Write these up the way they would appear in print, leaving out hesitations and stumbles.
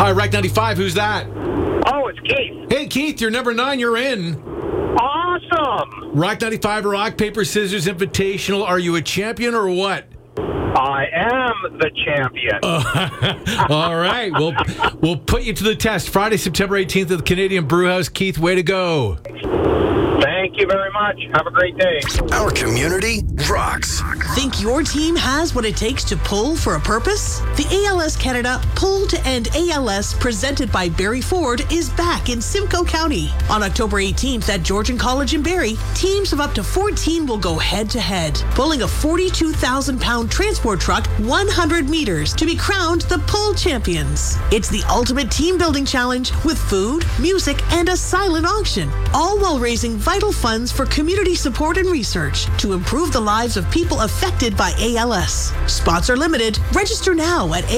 Hi, Rock 95. Who's that? Oh, it's Keith. Hey, Keith, you're number 9. You're in. Awesome. Rock 95 Rock, Paper, Scissors Invitational. Are you a champion or what? I am the champion. All right. We'll put you to the test. Friday, September 18th at the Canadian Brewhouse. Keith, way to go. Thank you very much. Have a great day. Our community rocks. Think your team has what it takes to pull for a purpose? The ALS Canada Pull to End ALS, presented by Barrie Ford, is back in Simcoe County. On October 18th at Georgian College in Barrie, teams of up to 14 will go head-to-head, pulling a 42,000-pound transport truck 100 meters to be crowned the Pull Champions. It's the ultimate team-building challenge with food, music, and a silent auction, all while raising vital funds for community support and research to improve the lives of people affected by ALS. Spots are limited. Register now at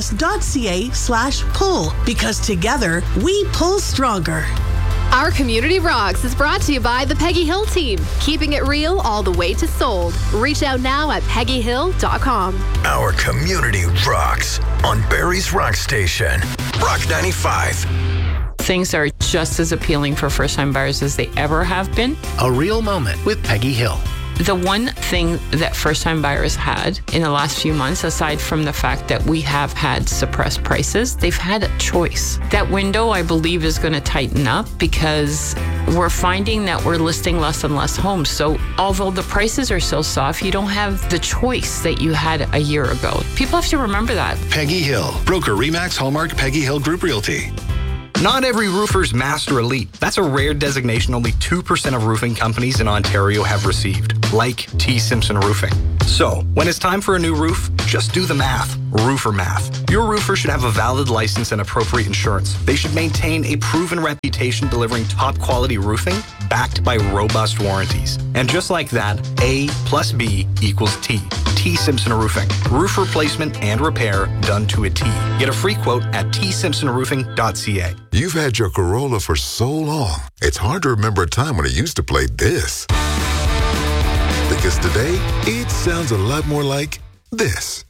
als.ca/pull, because together we pull stronger. Our Community Rocks is brought to you by the Peggy Hill team, keeping it real all the way to sold. Reach out now at peggyhill.com. Our community rocks on Barrie's Rock Station. Rock 95. Things are just as appealing for first-time buyers as they ever have been. A real moment with Peggy Hill. The one thing that first-time buyers had in the last few months, aside from the fact that we have had suppressed prices, they've had a choice. That window, I believe, is going to tighten up because we're finding that we're listing less and less homes. So although the prices are so soft, you don't have the choice that you had a year ago. People have to remember that. Peggy Hill, broker Remax Hallmark Peggy Hill Group Realty. Not every roofer's Master Elite. That's a rare designation only 2% of roofing companies in Ontario have received, like T. Simpson Roofing. So, when it's time for a new roof, just do the math. Roofer math. Your roofer should have a valid license and appropriate insurance. They should maintain a proven reputation delivering top quality roofing backed by robust warranties. And just like that, A plus B equals T. T. Simpson Roofing. Roof replacement and repair done to a T. Get a free quote at tsimpsonroofing.ca. You've had your Corolla for so long, it's hard to remember a time when it used to play this. Because today, it sounds a lot more like this.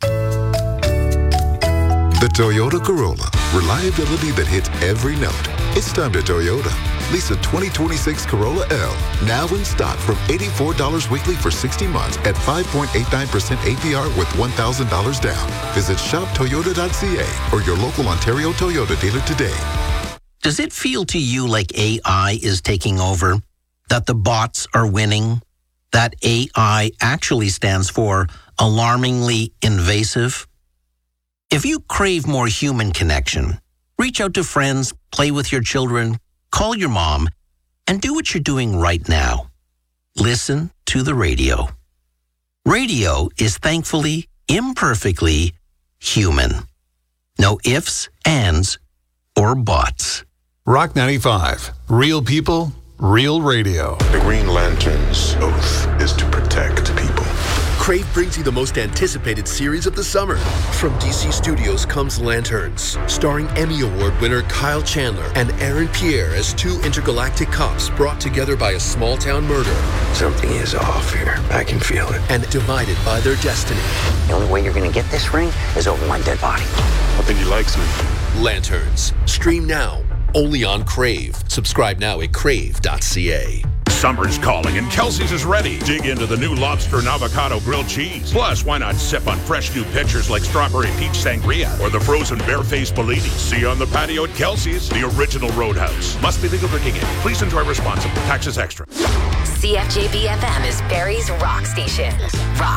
The Toyota Corolla. Reliability that hits every note. It's time to Toyota. Lease a 2026 Corolla L. Now in stock from $84 weekly for 60 months at 5.89% APR with $1,000 down. Visit shoptoyota.ca or your local Ontario Toyota dealer today. Does it feel to you like AI is taking over? That the bots are winning? That AI actually stands for alarmingly invasive? If you crave more human connection, reach out to friends, play with your children, call your mom, and do what you're doing right now. Listen to the radio. Radio is thankfully, imperfectly human. No ifs, ands, or buts. Rock 95. Real people, real radio. The Green Lantern's oath is to protect people. Crave brings you the most anticipated series of the summer. From DC Studios comes Lanterns, starring Emmy Award winner Kyle Chandler and Aaron Pierre as two intergalactic cops brought together by a small-town murder. Something is off here. I can feel it. And divided by their destiny. The only way you're going to get this ring is over my dead body. I think he likes me. Lanterns. Stream now. Only on Crave. Subscribe now at crave.ca. Summer's calling and Kelsey's is ready. Dig into the new lobster and avocado grilled cheese. Plus, why not sip on fresh new pitchers like strawberry peach sangria or the frozen bare-faced Bellini? See you on the patio at Kelsey's, the original Roadhouse. Must be legal drinking age. Please enjoy responsibly. Taxes extra. CFJB FM is Barrie's Rock Station. Rock